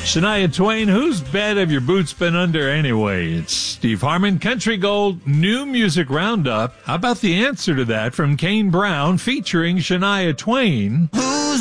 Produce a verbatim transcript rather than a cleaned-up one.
Shania Twain, whose bed have your boots been under anyway? It's Steve Harmon, Country Gold, New Music Roundup. How about the answer to that from Kane Brown featuring Shania Twain?